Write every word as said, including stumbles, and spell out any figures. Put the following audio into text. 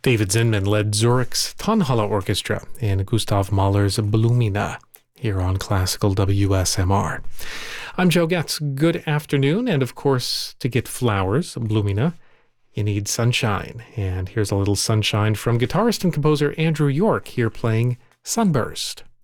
David Zinman led Zurich's Tonhalle Orchestra in Gustav Mahler's Blumina here on Classical W S M R. I'm Joe Getz. Good afternoon. And of course, to get flowers, Blumina, you need sunshine. And here's a little sunshine from guitarist and composer Andrew York here playing Sunburst.